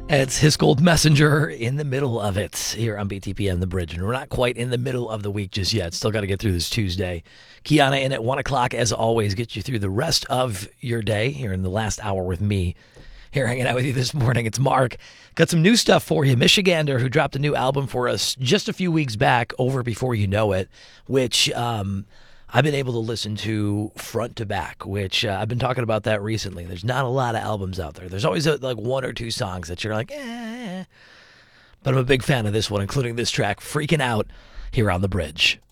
It's His Gold Messenger in the middle of it here on BTPM The Bridge. And we're not quite in the middle of the week just yet. Still got to get through this Tuesday. Kiana in at 1 o'clock, as always, gets you through the rest of your day here in the last hour with me. Here hanging out with you this morning, it's Mark. Got some new stuff for you. Michigander, who dropped a new album for us just a few weeks back, Over Before You Know It, which I've been able to listen to front to back, which I've been talking about that recently. There's not a lot of albums out there. There's always like one or two songs that you're like, eh. But I'm a big fan of this one, including this track, Freaking Out, here on The Bridge.